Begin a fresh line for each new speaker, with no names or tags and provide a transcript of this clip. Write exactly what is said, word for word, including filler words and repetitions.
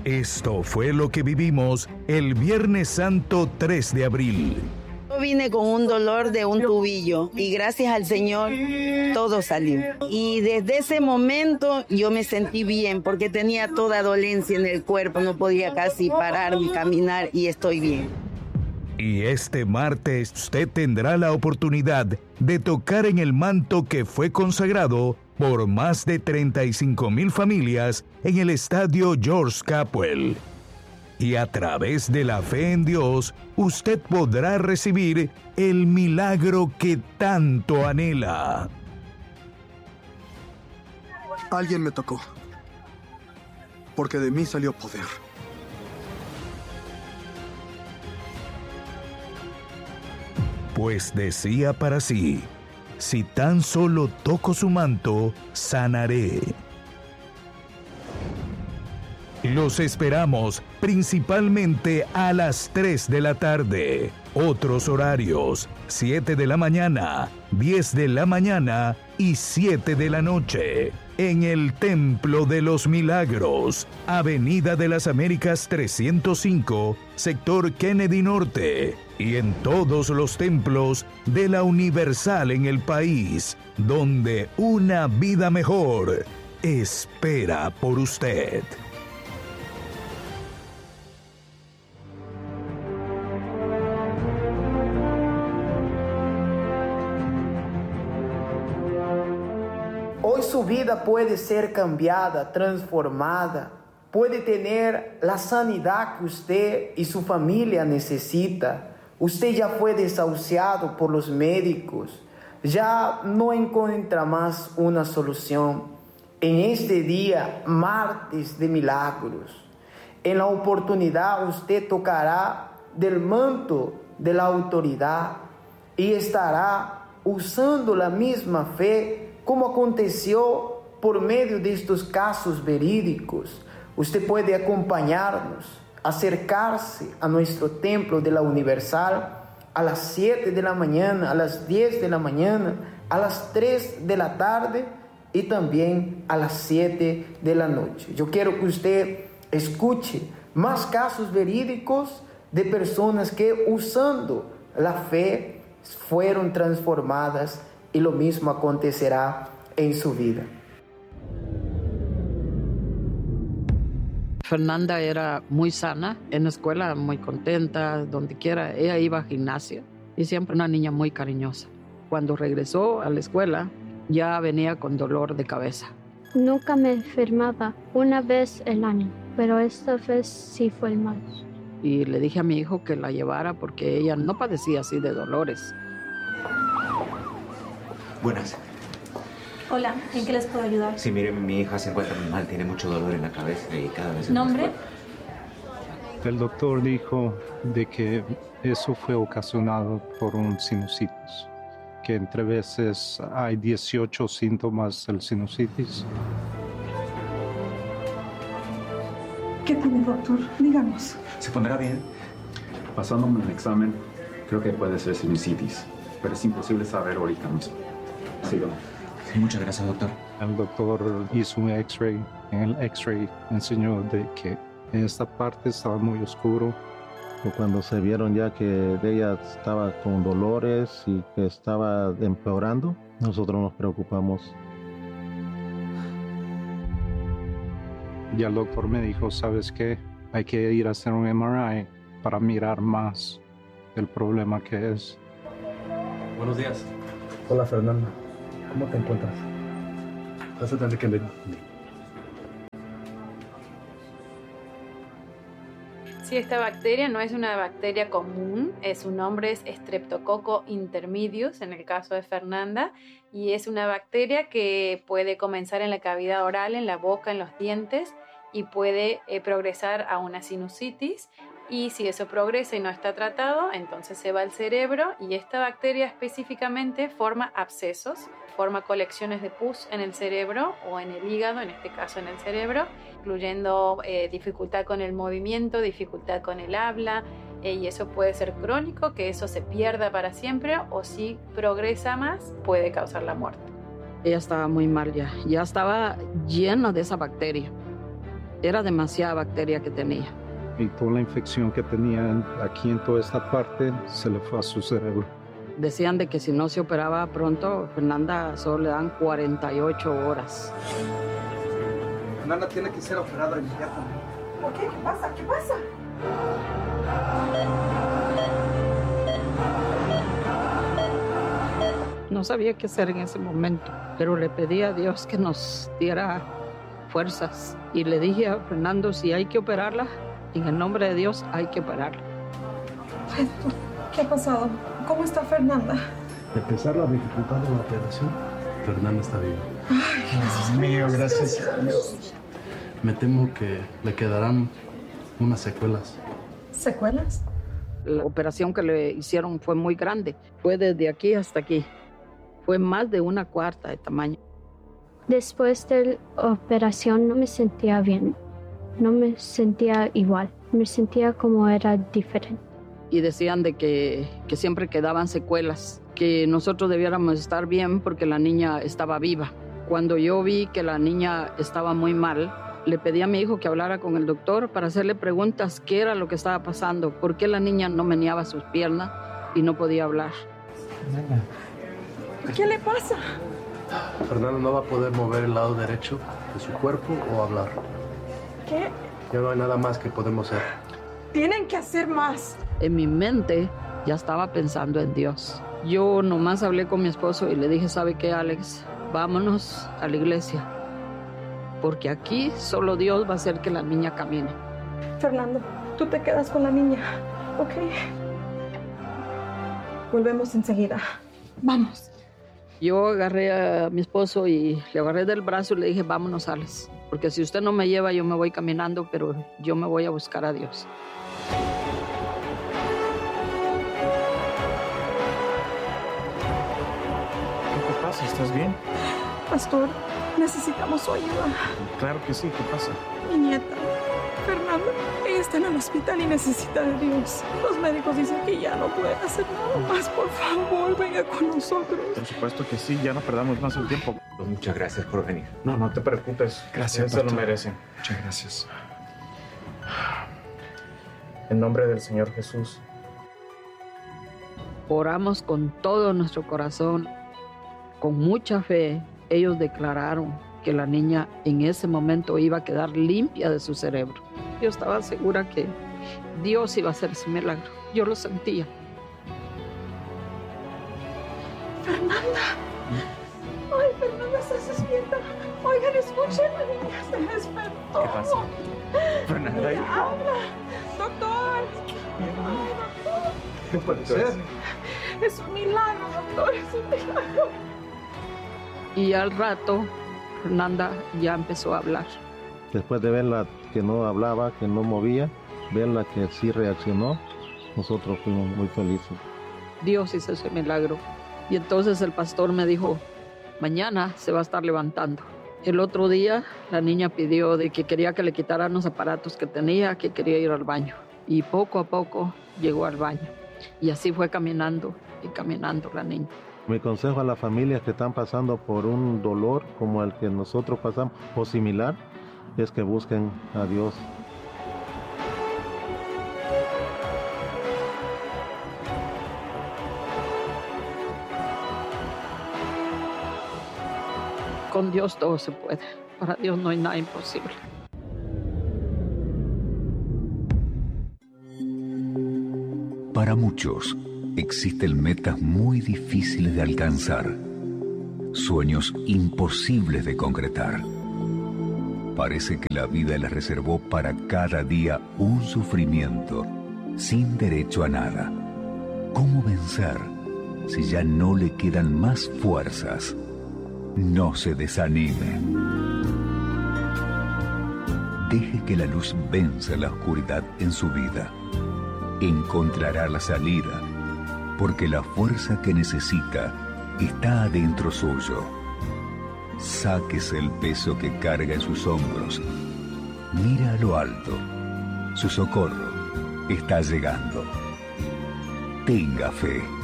Esto fue lo que vivimos el Viernes Santo tres de abril.
Yo vine con un dolor de un tubillo y gracias al Señor todo salió. Y desde ese momento yo me sentí bien porque tenía toda dolencia en el cuerpo, no podía casi parar ni caminar y estoy bien.
Y este martes usted tendrá la oportunidad de tocar en el manto que fue consagrado por más de treinta y cinco mil familias en el estadio George Capwell. Y a través de la fe en Dios, usted podrá recibir el milagro que tanto anhela.
Alguien me tocó, porque de mí salió poder.
Pues decía para sí, si tan solo toco su manto, sanaré. Los esperamos principalmente a las tres de la tarde. Otros horarios, siete de la mañana, diez de la mañana y siete de la noche. En el Templo de los Milagros, Avenida de las Américas trescientos cinco, sector Kennedy Norte. Y en todos los templos de la Universal en el país, donde una vida mejor espera por usted.
Hoy su vida puede ser cambiada, transformada, puede tener la sanidad que usted y su familia necesita. Usted ya fue desahuciado por los médicos, ya no encuentra más una solución. En este día, martes de milagros, en la oportunidad usted tocará del manto de la autoridad y estará usando la misma fe como aconteció por medio de estos casos verídicos. Usted puede acompañarnos, acercarse a nuestro templo de la Universal a las siete de la mañana, a las diez de la mañana, a las tres de la tarde y también a las siete de la noche. Yo quiero que usted escuche más casos verídicos de personas que usando la fe fueron transformadas y lo mismo acontecerá en su vida.
Fernanda era muy sana, en la escuela muy contenta, donde quiera. Ella iba al gimnasio y siempre una niña muy cariñosa. Cuando regresó a la escuela, ya venía con dolor de cabeza.
Nunca me enfermaba, una vez al año, pero esta vez sí fue mal.
Y le dije a mi hijo que la llevara porque ella no padecía así de dolores.
Buenas.
Hola, ¿en qué les puedo ayudar?
Sí, mire, mi hija se encuentra muy mal, tiene mucho dolor en la cabeza y cada vez...
¿Nombre?
El doctor dijo de que eso fue ocasionado por un sinusitis, que entre veces hay dieciocho síntomas del sinusitis.
¿Qué tiene, doctor? Díganos.
¿Se pondrá bien?
Pasándome un examen, creo que puede ser sinusitis, pero es imposible saber ahorita mismo. Sígame.
Sí, muchas gracias, doctor.
El doctor hizo un x-ray. En el x-ray enseñó de que esta parte estaba muy oscuro.
Cuando se vieron ya que ella estaba con dolores y que estaba empeorando, nosotros nos preocupamos.
Y el doctor me dijo, ¿sabes qué? Hay que ir a hacer un M R I para mirar más el problema que es.
Buenos días.
Hola, Fernanda. ¿Cómo te encuentras? Vas a tener que venir.
Sí, esta bacteria no es una bacteria común, eh, su nombre es Streptococcus intermedius en el caso de Fernanda, y es una bacteria que puede comenzar en la cavidad oral, en la boca, en los dientes, y puede eh, progresar a una sinusitis. Y si eso progresa y no está tratado, entonces se va al cerebro y esta bacteria específicamente forma abscesos, forma colecciones de pus en el cerebro o en el hígado, en este caso en el cerebro, incluyendo eh, dificultad con el movimiento, dificultad con el habla, eh, y eso puede ser crónico, que eso se pierda para siempre, o si progresa más, puede causar la muerte.
Ella estaba muy mal ya, ya estaba llena de esa bacteria. Era demasiada bacteria que tenía.
Y toda la infección que tenía aquí en toda esta parte se le fue a su cerebro.
Decían de que si no se operaba pronto, Fernanda solo le dan cuarenta y ocho horas.
Fernanda tiene que ser operada inmediatamente.
¿Por qué? ¿Qué pasa? ¿Qué pasa?
No sabía qué hacer en ese momento, pero le pedí a Dios que nos diera fuerzas. Y le dije a Fernando, si hay que operarla, en el nombre de Dios hay que operarla.
¿Qué ha pasado? ¿Cómo está Fernanda?
De pesar la dificultad de la operación, Fernanda está viva.
Ay, gracias
Dios mío, gracias a Dios. Me temo que le quedarán unas secuelas.
¿Secuelas?
La operación que le hicieron fue muy grande. Fue desde aquí hasta aquí. Fue más de una cuarta de tamaño.
Después de la operación no me sentía bien. No me sentía igual. Me sentía como era diferente.
Y decían de que, que siempre quedaban secuelas, que nosotros debiéramos estar bien porque la niña estaba viva. Cuando yo vi que la niña estaba muy mal, le pedí a mi hijo que hablara con el doctor para hacerle preguntas qué era lo que estaba pasando, por qué la niña no meneaba sus piernas y no podía hablar.
¿Qué le pasa?
Fernanda no va a poder mover el lado derecho de su cuerpo o hablar.
¿Qué?
Ya no hay nada más que podemos hacer.
Tienen que hacer más.
En mi mente ya estaba pensando en Dios. Yo nomás hablé con mi esposo y le dije, ¿sabe qué, Alex? Vámonos a la iglesia, porque aquí solo Dios va a hacer que la niña camine.
Fernando, tú te quedas con la niña, ¿ok? Volvemos enseguida. Vamos.
Yo agarré a mi esposo y le agarré del brazo y le dije, vámonos, Alex, porque si usted no me lleva, yo me voy caminando, pero yo me voy a buscar a Dios.
¿Qué te pasa? ¿Estás bien?
Pastor, necesitamos su ayuda.
Claro que sí, ¿qué pasa?
Mi nieta, Fernanda, ella está en el hospital y necesita de Dios. Los médicos dicen que ya no puede hacer nada más. Por favor, venga con nosotros.
Por supuesto que sí, ya no perdamos más el tiempo.
Muchas gracias por venir.
No, no te preocupes.
Gracias,
se lo
pastor.
merecen.
Muchas gracias.
En nombre del Señor Jesús.
Oramos con todo nuestro corazón, con mucha fe. Ellos declararon que la niña en ese momento iba a quedar limpia de su cerebro. Yo estaba segura que Dios iba a hacer ese milagro. Yo lo sentía.
Fernanda. Ay, Fernanda, estás despierta. Oigan, escuchen, la niña se despertó.
¿Qué pasa? Fernanda.
Ella habla. Doctor. Ay, doctor.
¿Qué puede ser?
Es un milagro, doctor, es un milagro.
Y al rato, Fernanda ya empezó a hablar.
Después de verla que no hablaba, que no movía, verla que sí reaccionó, nosotros fuimos muy felices.
Dios hizo ese milagro. Y entonces el pastor me dijo, mañana se va a estar levantando. El otro día la niña pidió de que quería que le quitaran los aparatos que tenía, que quería ir al baño. Y poco a poco llegó al baño. Y así fue caminando y caminando la niña.
Mi consejo a las familias que están pasando por un dolor como el que nosotros pasamos o similar es que busquen a Dios.
Con Dios todo se puede. Para Dios no hay nada imposible.
Para muchos, existen metas muy difíciles de alcanzar, sueños imposibles de concretar. Parece que la vida les reservó para cada día un sufrimiento sin derecho a nada. ¿Cómo vencer si ya no le quedan más fuerzas? No se desanime. Deje que la luz venza la oscuridad en su vida. Encontrará la salida, porque la fuerza que necesita está adentro suyo. Sáquese el peso que carga en sus hombros. Mira a lo alto. Su socorro está llegando. Tenga fe.